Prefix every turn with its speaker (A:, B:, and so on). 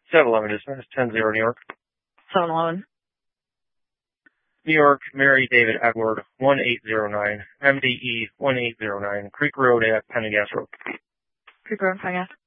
A: 711 dismissed. 10-0 New York.
B: 711.
A: New York, Mary David Edward, 1809, MDE 1809, Creek Road at Pendergast Road.
B: Creek Road, Pendergast.